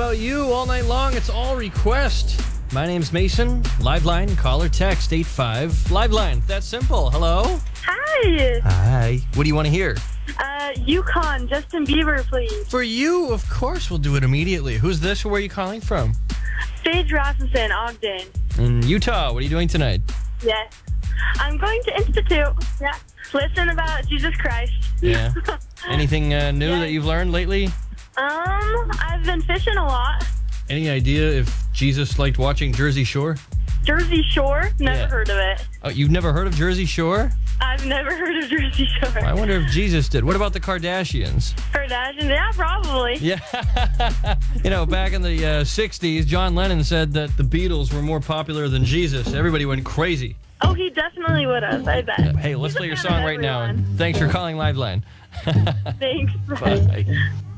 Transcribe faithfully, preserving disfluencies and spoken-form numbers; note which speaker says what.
Speaker 1: about you all night long. It's all request. My name's Mason. Liveline, call or text eight five. Liveline, that's simple. Hello?
Speaker 2: Hi.
Speaker 1: Hi. What do you want to hear?
Speaker 2: Uh, Yukon, Justin Bieber, please.
Speaker 1: For you, of course, we'll do it immediately. Who's this or where are you calling from?
Speaker 2: Sage Rasmussen, Ogden.
Speaker 1: In Utah. What are you doing tonight?
Speaker 2: Yes. I'm going to Institute. Yeah. Listen about Jesus Christ.
Speaker 1: Yeah. Anything uh, new
Speaker 2: Yeah.
Speaker 1: that you've learned lately?
Speaker 2: Um, I've been fishing a lot.
Speaker 1: Any idea if Jesus liked watching Jersey Shore?
Speaker 2: Jersey Shore? Never
Speaker 1: Yeah.
Speaker 2: heard of it.
Speaker 1: Oh, you've never heard of Jersey Shore?
Speaker 2: I've never heard of Jersey Shore.
Speaker 1: I wonder if Jesus did. What about the Kardashians?
Speaker 2: Kardashians? Yeah, probably.
Speaker 1: Yeah. You know, back in the uh, sixties, John Lennon said that the Beatles were more popular than Jesus. Everybody went crazy.
Speaker 2: Oh, he definitely would have, I bet.
Speaker 1: Hey, let's
Speaker 2: He's a
Speaker 1: play your
Speaker 2: fan
Speaker 1: song
Speaker 2: of
Speaker 1: right now.
Speaker 2: everyone.
Speaker 1: And thanks for calling Liveline.
Speaker 2: Thanks.
Speaker 1: Bye.